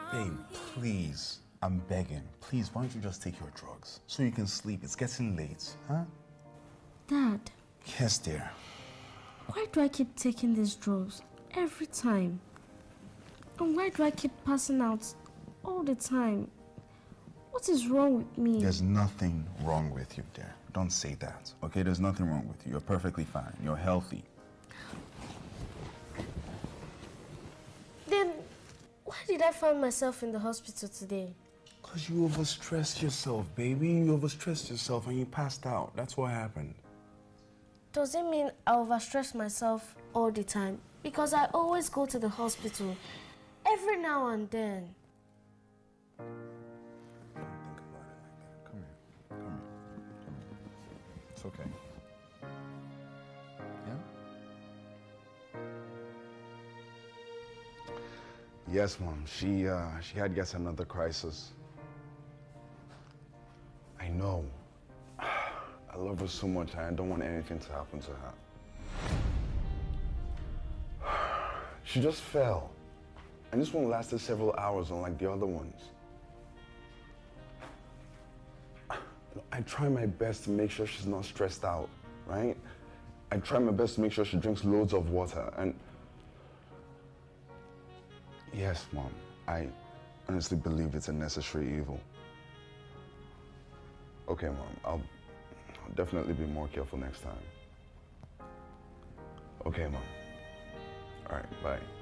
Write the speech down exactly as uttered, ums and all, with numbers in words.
Babe, please. I'm begging. Please, why don't you just take your drugs so you can sleep? It's getting late, huh? Dad. Yes, dear. Why do I keep taking these drugs every time? And why do I keep passing out all the time? What is wrong with me? There's nothing wrong with you, dear. Don't say that, okay? There's nothing wrong with you. You're perfectly fine. You're healthy. Then, why did I find myself in the hospital today? Because you overstressed yourself, baby. You overstressed yourself and you passed out. That's what happened. Does it mean I overstress myself all the time? Because I always go to the hospital every now and then. Don't think about it like that. Come here. Come here. Come here. It's okay. Yeah? Yes, Mom. She, uh, she had yet another crisis. I know. I love her so much and I don't want anything to happen to her. She just fell. And this one lasted several hours unlike the other ones. I try my best to make sure she's not stressed out, right? I try my best to make sure she drinks loads of water and... Yes, Mom. I honestly believe it's a necessary evil. Okay, Mom. I'll, I'll definitely be more careful next time. Okay, Mom. All right, bye.